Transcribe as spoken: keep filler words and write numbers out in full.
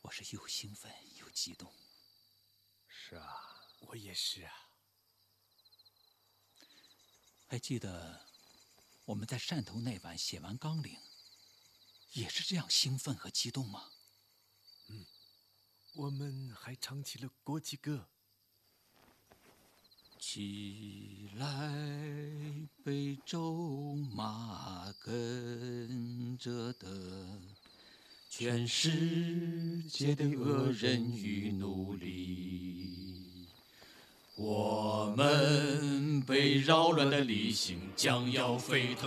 我是又兴奋又激动。 是啊，我也是啊。 还记得我们在汕头那晚写完纲领，也是这样兴奋和激动吗？ 嗯，我们还唱起了国际歌。 起来，北州马跟着的，全世界的恶人与奴隶，我们被扰乱的理性将要沸腾。